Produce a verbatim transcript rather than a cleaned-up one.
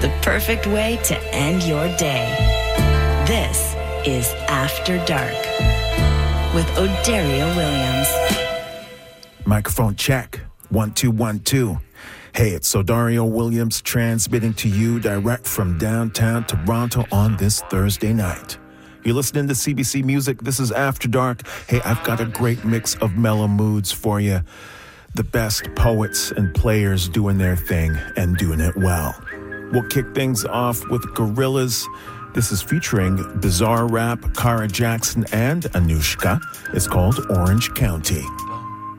The perfect way to end your day. This is After Dark with Odario Williams. Microphone check. One, two, one, two. Hey, it's Odario Williams transmitting to you direct from downtown Toronto on this Thursday night. You're listening to C B C Music. This is After Dark. Hey, I've got a great mix of mellow moods for you. The best poets and players doing their thing and doing it well. We'll kick things off with Gorillaz. This is featuring Bizarre Rap, Kara Jackson, and Anushka. It's called Orange County.